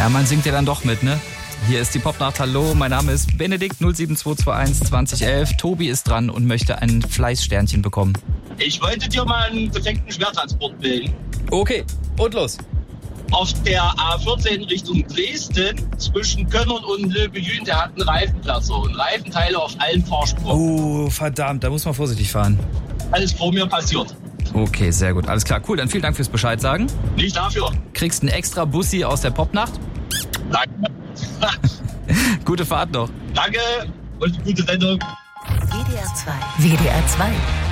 Ja, man singt ja dann doch mit, ne? Hier ist die Popnacht. Hallo, mein Name ist Benedikt 07221 2011. Tobi ist dran und möchte ein Fleißsternchen bekommen. Ich wollte dir mal einen defekten Schwertransport bilden. Okay, und los. Auf der A14 Richtung Dresden zwischen Könnern und Löbejün, der hat einen Reifenplatzer und Reifenteile auf allen Fahrspuren. Oh, verdammt, da muss man vorsichtig fahren. Alles vor mir passiert. Okay, sehr gut. Alles klar, cool. Dann vielen Dank fürs Bescheid sagen. Nicht dafür. Kriegst einen extra Bussi aus der Popnacht. Danke. Gute Fahrt noch. Danke und gute Sendung. WDR 2. WDR 2.